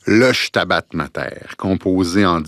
Le Stabat Mater, composé en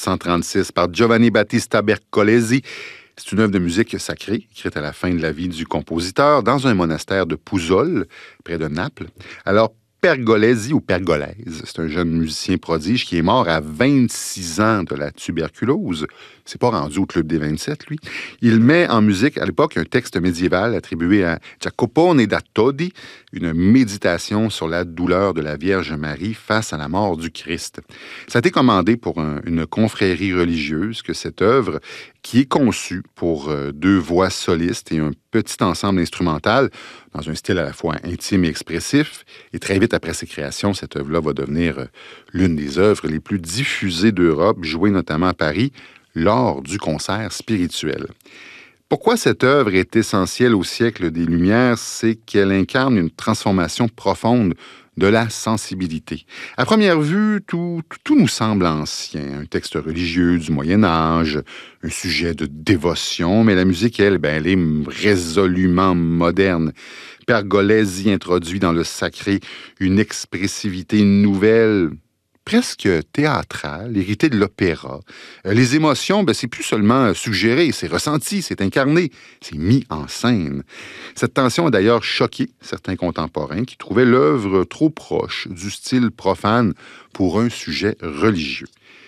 1736 par Giovanni Battista Pergolesi. C'est une œuvre de musique sacrée, écrite à la fin de la vie du compositeur, dans un monastère de Pouzzoles, près de Naples. Alors, Pergolesi ou Pergolèse, c'est un jeune musicien prodige qui est mort à 26 ans de la tuberculose. C'est pas rendu au Club des 27, lui. Il met en musique, à l'époque, un texte médiéval attribué à Jacopone da Todi, une méditation sur la douleur de la Vierge Marie face à la mort du Christ. Ça a été commandé pour une confrérie religieuse que cette œuvre, qui est conçue pour deux voix solistes et un petit ensemble instrumental, dans un style à la fois intime et expressif. Et très vite après ses créations, cette œuvre-là va devenir l'une des œuvres les plus diffusées d'Europe, jouée notamment à Paris, lors du concert spirituel. Pourquoi cette œuvre est essentielle au siècle des Lumières? C'est qu'elle incarne une transformation profonde de la sensibilité. À première vue, tout nous semble ancien. Un texte religieux du Moyen Âge, un sujet de dévotion, mais la musique, elle est résolument moderne. Pergolesi introduit dans le sacré une expressivité nouvelle, presque théâtrale, héritée de l'opéra. Les émotions, c'est plus seulement suggéré, c'est ressenti, c'est incarné, c'est mis en scène. Cette tension a d'ailleurs choqué certains contemporains qui trouvaient l'œuvre trop proche du style profane pour un sujet religieux.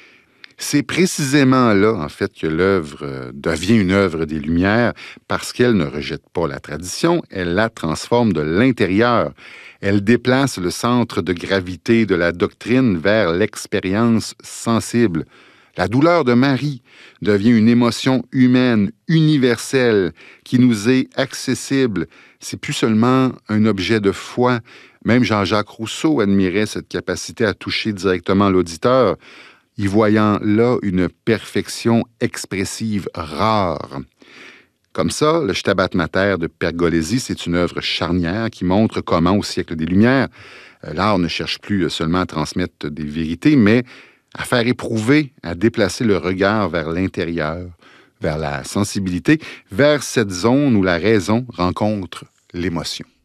C'est précisément là, en fait, que l'œuvre devient une œuvre des Lumières parce qu'elle ne rejette pas la tradition, elle la transforme de l'intérieur. Elle déplace le centre de gravité de la doctrine vers l'expérience sensible. La douleur de Marie devient une émotion humaine, universelle, qui nous est accessible. C'est plus seulement un objet de foi. Même Jean-Jacques Rousseau admirait cette capacité à toucher directement l'auditeur, y voyant là une perfection expressive rare. Comme ça, le Stabat Mater de Pergolesi, c'est une œuvre charnière qui montre comment, au siècle des Lumières, l'art ne cherche plus seulement à transmettre des vérités, mais à faire éprouver, à déplacer le regard vers l'intérieur, vers la sensibilité, vers cette zone où la raison rencontre l'émotion.